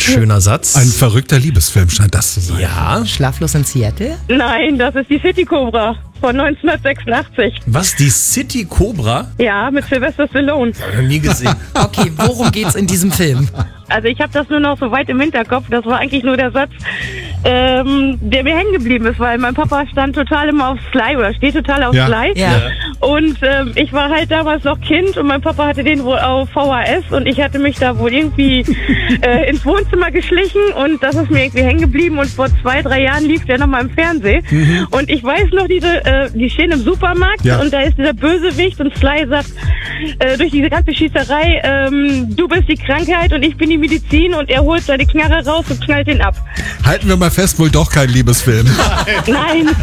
schöner Satz. Ein verrückter Liebesfilm scheint das zu sein. Ja. Schlaflos in Seattle? Nein, das ist die City Cobra von 1986. Was, die City Cobra? Ja, mit Sylvester Stallone. Hab ich noch nie gesehen. Okay, worum geht's in diesem Film? Also ich habe das nur noch so weit im Hinterkopf. Das war eigentlich nur der Satz, der mir hängen geblieben ist, weil mein Papa stand total immer auf Sly oder steht total auf Sly. Ja. Und ich war halt damals noch Kind und mein Papa hatte den wohl auf VHS und ich hatte mich da wohl irgendwie ins Wohnzimmer geschlichen und das ist mir irgendwie hängen geblieben und vor 2-3 Jahren lief der nochmal im Fernsehen. Und ich weiß noch, die stehen im Supermarkt und da ist dieser Bösewicht und Sly sagt durch diese ganze Schießerei, du bist die Krankheit und ich bin die Medizin und er holt seine Knarre raus und knallt ihn ab. Halten wir mal fest, wohl doch kein Liebesfilm. Nein.